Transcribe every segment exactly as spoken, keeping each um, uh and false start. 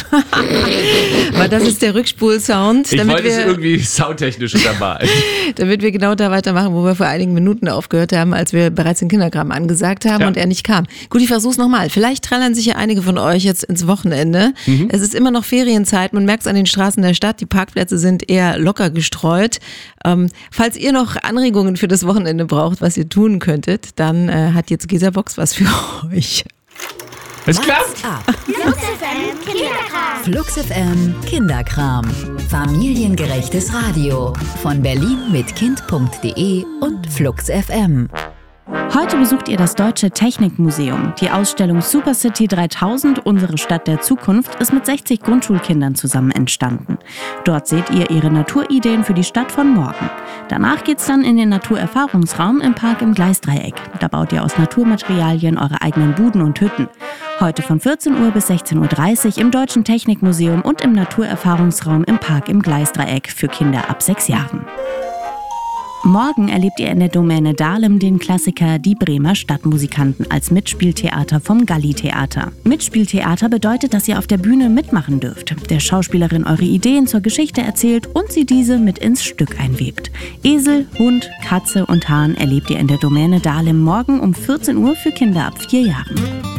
Weil das ist der Rückspulsound. Ich wollte es irgendwie soundtechnisch dabei. Damit wir genau da weitermachen, wo wir vor einigen Minuten aufgehört haben, als wir bereits den Kinderkram angesagt haben ja. und er nicht kam. Gut, ich versuch's nochmal. Vielleicht trällern sich ja einige von euch jetzt ins Wochenende. Mhm. Es ist immer noch Ferienzeit. Man merkt es an den Straßen der Stadt. Die Parkplätze sind eher locker gestreut. Ähm, falls ihr noch Anregungen für das Wochenende braucht, was ihr tun könntet, dann äh, hat jetzt Gesa Box was für euch. Es klappt! Flux F M Kinderkram. Flux F M Kinderkram. Familiengerechtes Radio. Von Berlin mit Kind punkt de und Flux F M. Heute besucht ihr das Deutsche Technikmuseum. Die Ausstellung Super City dreitausend, unsere Stadt der Zukunft, ist mit sechzig Grundschulkindern zusammen entstanden. Dort seht ihr ihre Naturideen für die Stadt von morgen. Danach geht's dann in den Naturerfahrungsraum im Park im Gleisdreieck. Da baut ihr aus Naturmaterialien eure eigenen Buden und Hütten. Heute von vierzehn Uhr bis sechzehn Uhr dreißig im Deutschen Technikmuseum und im Naturerfahrungsraum im Park im Gleisdreieck für Kinder ab sechs Jahren. Morgen erlebt ihr in der Domäne Dahlem den Klassiker Die Bremer Stadtmusikanten als Mitspieltheater vom Galli-Theater. Mitspieltheater bedeutet, dass ihr auf der Bühne mitmachen dürft, der Schauspielerin eure Ideen zur Geschichte erzählt und sie diese mit ins Stück einwebt. Esel, Hund, Katze und Hahn erlebt ihr in der Domäne Dahlem morgen um vierzehn Uhr für Kinder ab vier Jahren.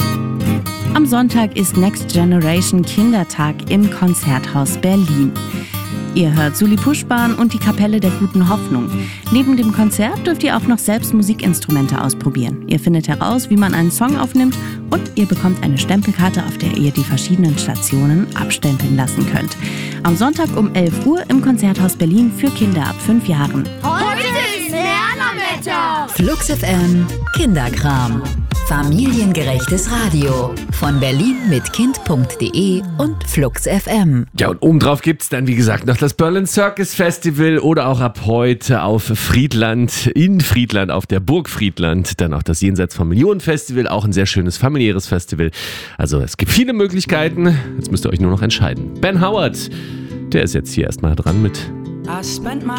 Am Sonntag ist Next Generation Kindertag im Konzerthaus Berlin. Ihr hört Suli Puschbahn und die Kapelle der Guten Hoffnung. Neben dem Konzert dürft ihr auch noch selbst Musikinstrumente ausprobieren. Ihr findet heraus, wie man einen Song aufnimmt und ihr bekommt eine Stempelkarte, auf der ihr die verschiedenen Stationen abstempeln lassen könnt. Am Sonntag um elf Uhr im Konzerthaus Berlin für Kinder ab fünf Jahren. Heute ist Lernerwetter. Flux F M Kinderkram. Familiengerechtes Radio. Von Berlin mit Kind punkt de und Flux F M. Ja, und obendrauf gibt's dann, wie gesagt, noch das Berlin Circus Festival oder auch ab heute auf Friedland, in Friedland, auf der Burg Friedland, dann auch das Jenseits von Millionen Festival, auch ein sehr schönes familiäres Festival. Also es gibt viele Möglichkeiten, jetzt müsst ihr euch nur noch entscheiden. Ben Howard, der ist jetzt hier erstmal dran mit